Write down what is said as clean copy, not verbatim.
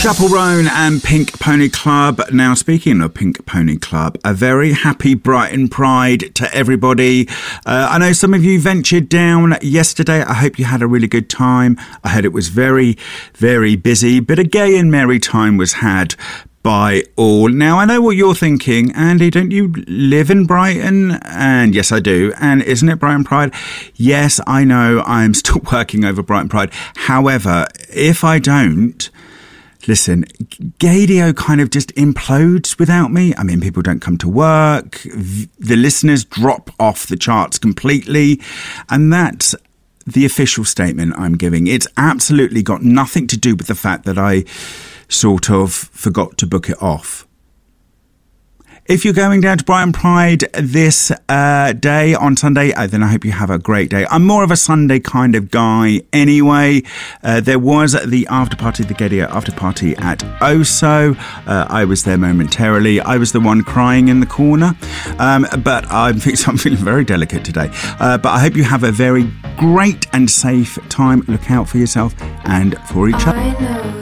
Chappell Roan and Pink Pony Club. Now, speaking of Pink Pony Club, a very happy Brighton Pride to everybody. I know some of you ventured down yesterday. I hope you had a really good time. I heard it was very, very busy, but a gay and merry time was had by all. Now, I know what you're thinking. Andy, don't you live in Brighton? And yes, I do. And isn't it Brighton Pride? Yes, I know. I'm still working over Brighton Pride. However, if I don't, listen, Gaydio kind of just implodes without me. I mean, people don't come to work. The listeners drop off the charts completely. And that's the official statement I'm giving. It's absolutely got nothing to do with the fact that I sort of forgot to book it off. If you're going down to Brighton Pride this day on Sunday, then I hope you have a great day. I'm more of a Sunday kind of guy anyway. There was the after party, the Gaydio after party at Oso. I was there momentarily. I was the one crying in the corner. But I'm feeling very delicate today. But I hope you have a very great and safe time. Look out for yourself and for each other.